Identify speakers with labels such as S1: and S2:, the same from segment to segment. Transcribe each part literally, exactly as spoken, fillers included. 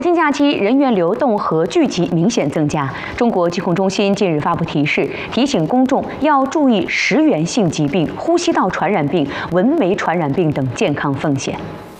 S1: 国庆假期人员流动和聚集明显增加。中国疾控中心近日发布提示，提醒公众要注意食源性疾病、呼吸道传染病、蚊媒传染病等健康风险。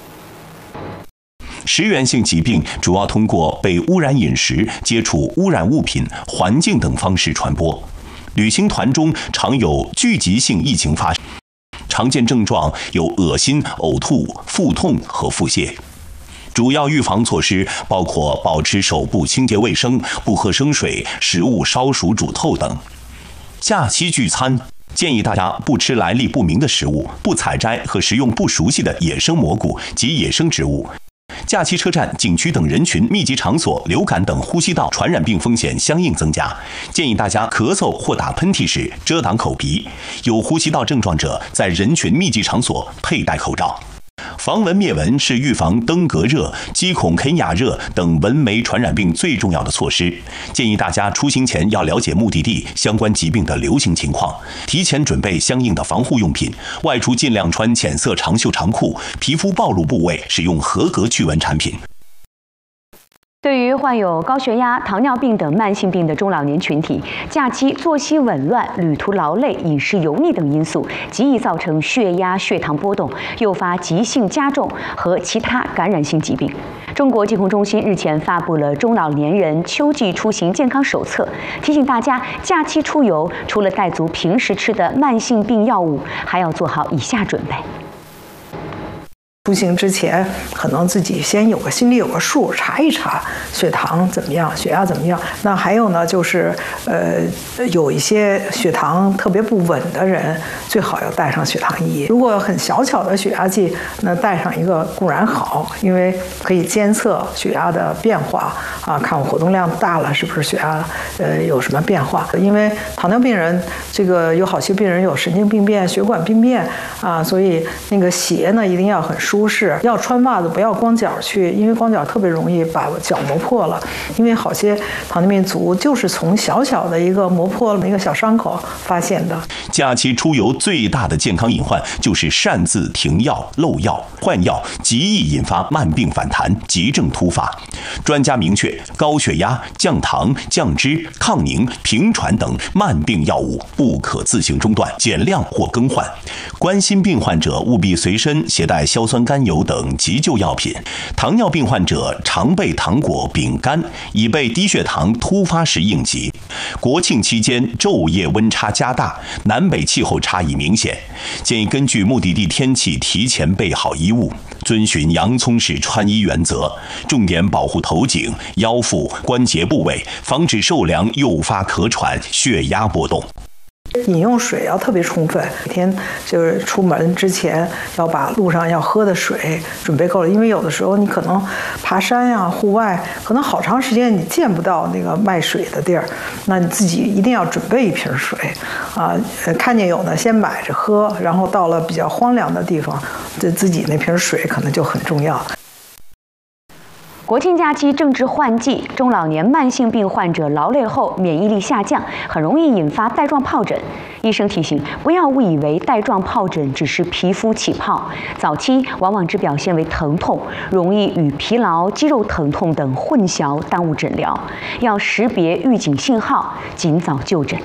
S2: 食源性疾病主要通过被污染饮食、接触污染物品、环境等方式传播。旅行团中常有聚集性疫情发生，常见症状有恶心、呕吐、腹痛和腹泻。主要预防措施包括保持手部清洁卫生、不喝生水、食物烧熟煮透等。假期聚餐，建议大家不吃来历不明的食物，不采摘和食用不熟悉的野生蘑菇及野生植物。假期车站、景区等人群密集场所，流感等呼吸道传染病风险相应增加，建议大家咳嗽或打喷嚏时遮挡口鼻，有呼吸道症状者在人群密集场所佩戴口罩。防蚊灭蚊是预防登革热、鸡孔肯雅热等蚊媒传染病最重要的措施。建议大家出行前要了解目的地相关疾病的流行情况，提前准备相应的防护用品。外出尽量穿浅色长袖长裤，皮肤暴露部位使用合格驱蚊产品。
S1: 对于患有高血压、糖尿病等慢性病的中老年群体，假期作息紊乱、旅途劳累、饮食油腻等因素，极易造成血压、血糖波动，诱发急性加重和其他感染性疾病。中国疾控中心日前发布了中老年人秋季出行健康手册，提醒大家假期出游除了带足平时吃的慢性病药物，还要做好以下准备。
S3: 出行之前，可能自己先有个心里有个数，查一查血糖怎么样，血压怎么样。那还有呢，就是呃，有一些血糖特别不稳的人，最好要带上血糖仪。如果很小巧的血压计，那带上一个固然好，因为可以监测血压的变化啊，看我活动量大了是不是血压呃有什么变化。因为糖尿病人这个有好些病人有神经病变、血管病变啊，所以那个鞋呢一定要很舒适，要穿袜子，不要光脚去，因为光脚特别容易把脚磨破了。因为好些糖尿病足就是从小小的一个磨破了一个小伤口发现的。
S2: 假期出游最大的健康隐患就是擅自停药、漏药、换药，极易引发慢病反弹、急症突发。专家明确，高血压、降糖、降脂、抗凝、平喘等慢病药物不可自行中断、减量或更换。冠心病患者务必随身携带硝酸甘油等急救药品。糖尿病患者常备糖果、饼干，以备低血糖突发时应急。国庆期间昼夜温差加大，南北气候差异明显，建议根据目的地天气提前备好衣物，遵循洋葱式穿衣原则，重点保护头颈、腰腹、关节部位，防止受凉诱发咳喘、血压波动。
S3: 饮用水要特别充分，每天就是出门之前要把路上要喝的水准备够了，因为有的时候你可能爬山呀、户外，可能好长时间你见不到那个卖水的地儿，那你自己一定要准备一瓶水啊，看见有呢先买着喝，然后到了比较荒凉的地方，这自己那瓶水可能就很重要。
S1: 国庆假期正值换季，中老年慢性病患者劳累后免疫力下降，很容易引发带状疱疹。医生提醒，不要误以为带状疱疹只是皮肤起泡，早期往往只表现为疼痛，容易与疲劳、肌肉疼痛等混淆，耽误诊疗。要识别预警信号，尽早就诊。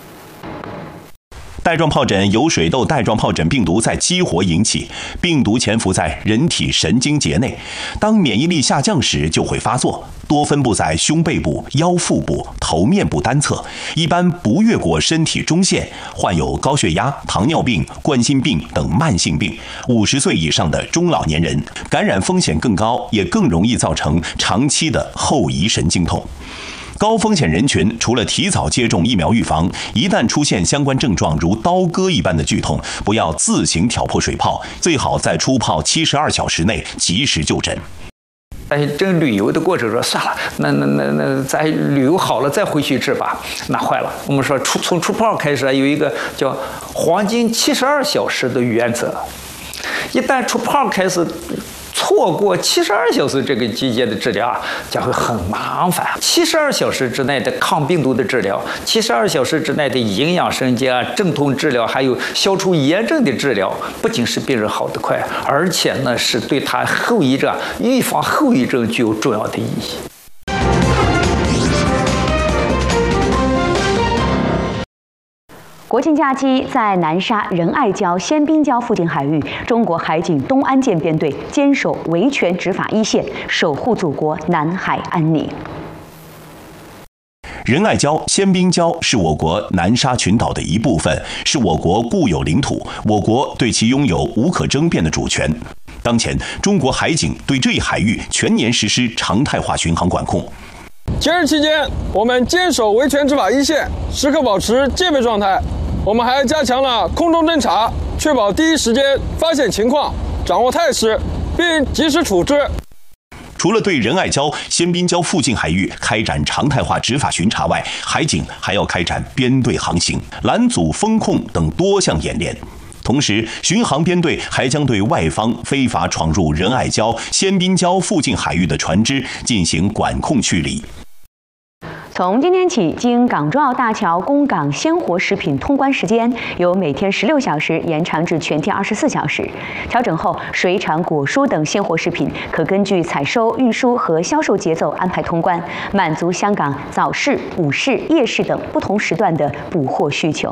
S2: 带状疱疹由水痘带状疱疹病毒在激活引起，病毒潜伏在人体神经节内，当免疫力下降时就会发作，多分布在胸背部、腰腹部、头面部单侧，一般不越过身体中线。患有高血压、糖尿病、冠心病等慢性病，五十岁以上的中老年人，感染风险更高，也更容易造成长期的后遗神经痛。高风险人群除了提早接种疫苗预防，一旦出现相关症状如刀割一般的剧痛，不要自行挑破水泡，最好在出泡七十二小时内及时就诊。
S4: 哎，这旅游的过程说算了，那那那那咱旅游好了再回去治吧，那坏了。我们说出从出泡开始有一个叫黄金七十二小时的原则，一旦出泡开始错过七十二小时这个季节的治疗啊，将会很麻烦。七十二小时之内的抗病毒的治疗，七十二小时之内的营养神经啊、镇痛治疗，还有消除炎症的治疗，不仅是病人好得快，而且呢是对他后遗症、预防后遗症具有重要的意义。
S1: 国庆假期在南沙仁爱礁、仙滨礁附近海域，中国海警东安舰编队坚守维权执法一线，守护祖国南海安宁。
S2: 仁爱礁、仙滨礁是我国南沙群岛的一部分，是我国固有领土，我国对其拥有无可争辩的主权。当前，中国海警对这一海域全年实施常态化巡航管控。
S5: 节日期间，我们坚守维权执法一线，时刻保持戒备状态。我们还加强了空中侦察，确保第一时间发现情况，掌握态势，并及时处置。
S2: 除了对仁爱礁、仙滨礁附近海域开展常态化执法巡查外，海警还要开展编队航行、拦阻风控等多项演练。同时，巡航编队还将对外方非法闯入仁爱礁、仙滨礁附近海域的船只进行管控驱离。
S1: 从今天起，经港珠澳大桥供港鲜活食品通关时间由每天十六小时延长至全天二十四小时。调整后，水产、果蔬等鲜活食品可根据采收、运输和销售节奏安排通关，满足香港早市、午市、夜市等不同时段的补货需求。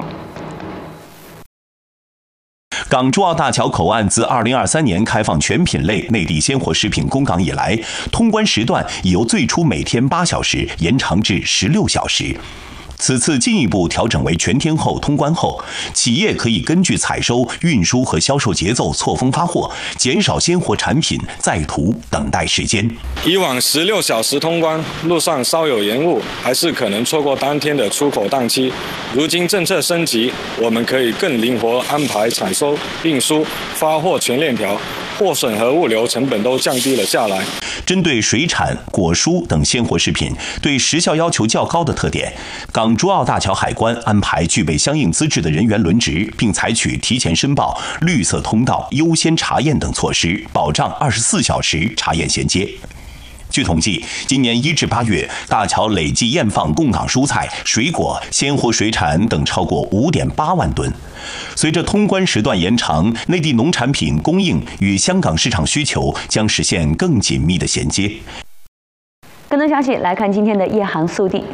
S2: 港珠澳大桥口岸自二零二三年开放全品类内地鲜活食品供港以来，通关时段已由最初每天八小时延长至十六小时。此次进一步调整为全天候通关后，企业可以根据采收、运输和销售节奏错峰发货，减少鲜活产品在途等待时间。
S6: 以往十六小时通关，路上稍有延误，还是可能错过当天的出口档期。如今政策升级，我们可以更灵活安排采收、运输、发货全链条，货损和物流成本都降低了下来。
S2: 针对水产、果蔬等鲜活食品对时效要求较高的特点，港珠澳大桥海关安排具备相应资质的人员轮值，并采取提前申报、绿色通道、优先查验等措施，保障二十四小时查验衔接。据统计，今年一至八月，大桥累计验放供港蔬菜、水果、鲜活水产等超过五点八万吨。随着通关时段延长，内地农产品供应与香港市场需求将实现更紧密的衔接。
S1: 更多消息来看今天的夜航速递。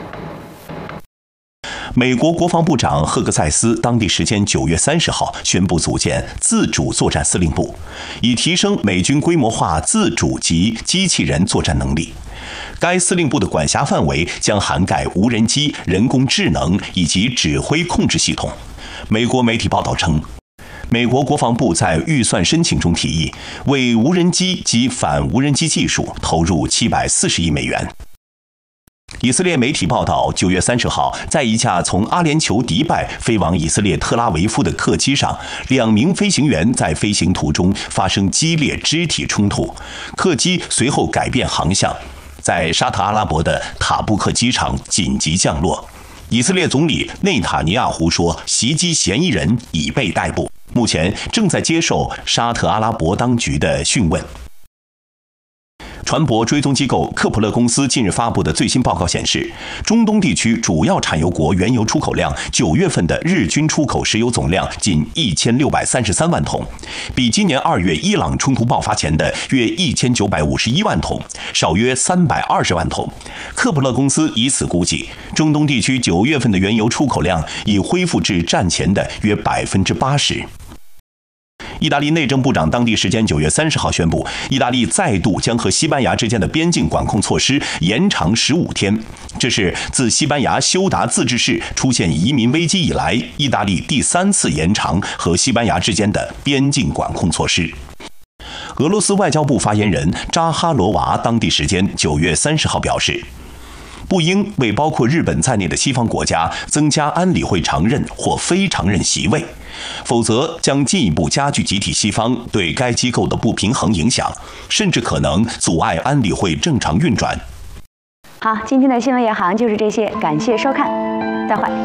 S2: 美国国防部长赫克塞斯当地时间九月三十号宣布组建自主作战司令部，以提升美军规模化自主及机器人作战能力。该司令部的管辖范围将涵盖无人机、人工智能以及指挥控制系统。美国媒体报道称，美国国防部在预算申请中提议，为无人机及反无人机技术投入七百四十亿美元。以色列媒体报道，九月三十号，在一架从阿联酋迪拜飞往以色列特拉维夫的客机上，两名飞行员在飞行途中发生激烈肢体冲突，客机随后改变航向，在沙特阿拉伯的塔布克机场紧急降落。以色列总理内塔尼亚胡说，袭击嫌疑人已被逮捕，目前正在接受沙特阿拉伯当局的讯问。船舶追踪机构科普勒公司近日发布的最新报告显示，中东地区主要产油国原油出口量九月份的日均出口石油总量仅一千六百三十三万桶，比今年二月伊朗冲突爆发前的约一千九百五十一万桶少约三百二十万桶。科普勒公司以此估计，中东地区九月份的原油出口量已恢复至战前的约百分之八十。意大利内政部长当地时间九月三十号宣布，意大利再度将和西班牙之间的边境管控措施延长十五天，这是自西班牙休达自治市出现移民危机以来，意大利第三次延长和西班牙之间的边境管控措施。俄罗斯外交部发言人扎哈罗娃当地时间九月三十号表示，不应为包括日本在内的西方国家增加安理会常任或非常任席位，否则将进一步加剧集体西方对该机构的不平衡影响，甚至可能阻碍安理会正常运转。
S1: 好，今天的新闻夜航就是这些，感谢收看，再会。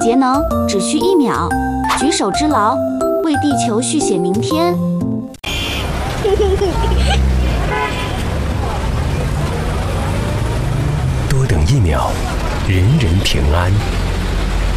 S7: 节能只需一秒，举手之劳，为地球续写明天。
S8: 多等一秒，人人平安。